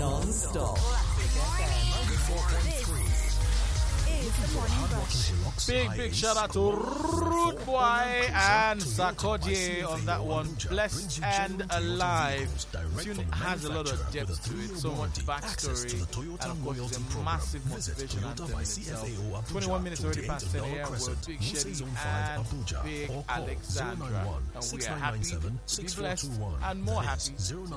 Non-stop. Big shout out to Rude Boy and Sarkodie on that one. Blessed and Alive. Tune has a lot of depth to it, so much backstory, and of course it's a massive motivation anthem in itself. 21 minutes already past 10 a.m. We're Big Shelly and Big Alexandra, and we are happy to be blessed and more happy to be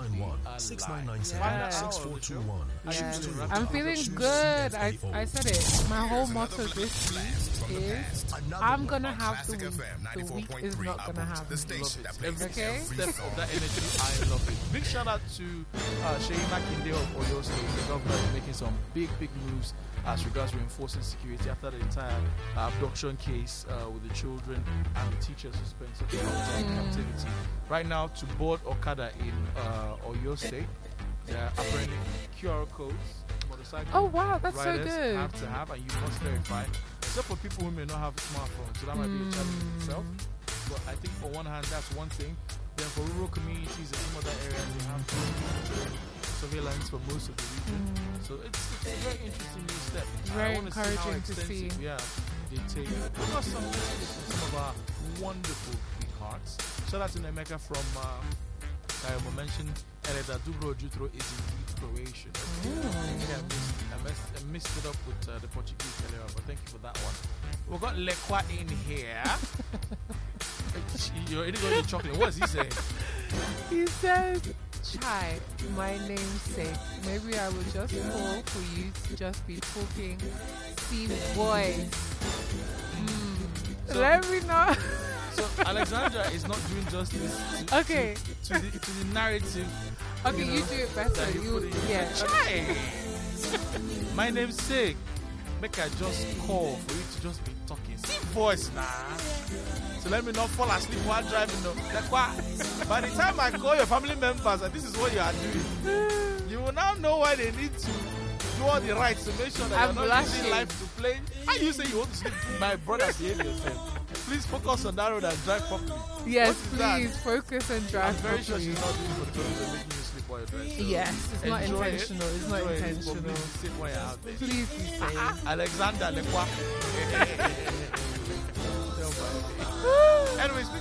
alive. I'm feeling good. I said it. My whole motto this week is I'm gonna have the week. The week is not gonna have me. Okay? That energy, I love it. Big shout out to Sheyi Makinde of Oyo State. The governor is making some big moves as regards reinforcing security after the entire abduction case with the children and the teachers who spent such a long time in captivity. Right now, to board Okada in Oyo State, there are apparently QR codes. Oh wow, that's so good. Have to have, and you must verify. Except for people who may not have smartphones, so that might be a challenge in itself. But I think for one hand, that's one thing. Then for rural communities and some other areas, they have surveillance for most of the region. So it's a very interesting new step. Very encouraging to see. Yeah, they take some of our wonderful big hearts. Shout out to Nemeka from I mentioned earlier that Dubro Jutro is indeed Croatian. I missed it up with the Portuguese earlier, but thank you for that one. We've got Lekwa in here. You're eating all your chocolate. What is he saying? He says, Chai, my namesake. Maybe I will just call for you to just be talking. See boys. So, let me know. So Alexandra is not doing justice to the narrative. Okay, you do it better. Chai. My name's Sake. Make I just call for you to just be talking. See voice now. So let me not fall asleep while driving. No. By the time I call your family members and this is what you are doing, you will now know why they need to do all the rights to make sure that you're not using life to play. How you say you want to sleep? My brother, behave yourself. Please focus on that road and drive properly. Yes, please focus and drive properly. I'm very sure she's not doing it for the purpose of making you sleep while you're driving. So yes, it's not intentional. It's not intentional. Please sit while you're out there. Please be safe. Alexander Lekwa. Anyways.